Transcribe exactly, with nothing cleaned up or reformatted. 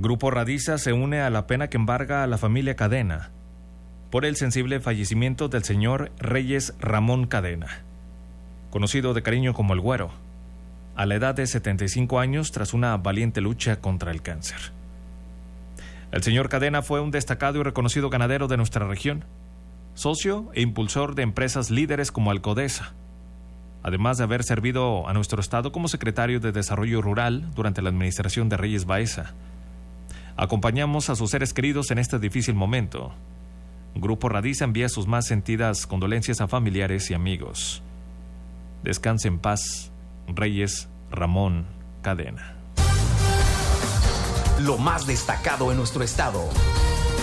Grupo Radiza se une a la pena que embarga a la familia Cadena por el sensible fallecimiento del señor Reyes Ramón Cadena, conocido de cariño como El Güero, a la edad de setenta y cinco años tras una valiente lucha contra el cáncer. El señor Cadena fue un destacado y reconocido ganadero de nuestra región, socio e impulsor de empresas líderes como Alcodesa, además de haber servido a nuestro estado como secretario de Desarrollo Rural durante la administración de Reyes Baeza. Acompañamos a sus seres queridos en este difícil momento. Grupo Radiza envía sus más sentidas condolencias a familiares y amigos. Descanse en paz, Reyes Ramón Cadena. Lo más destacado en nuestro estado.